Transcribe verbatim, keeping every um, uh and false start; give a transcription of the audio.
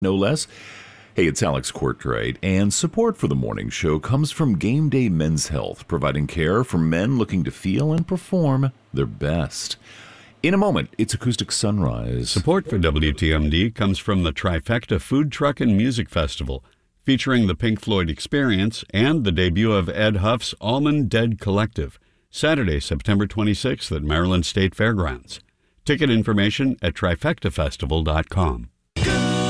no less. Hey, it's Alex Courtwright, and support for the morning show comes from Game Day Men's Health, providing care for men looking to feel and perform their best. In a moment, it's Acoustic Sunrise. Support for W T M D comes from the Trifecta Food Truck and Music Festival, featuring the Pink Floyd Experience and the debut of Ed Huff's Allman Dead Collective, Saturday, September twenty-sixth at Maryland State Fairgrounds. Ticket information at trifecta festival dot com.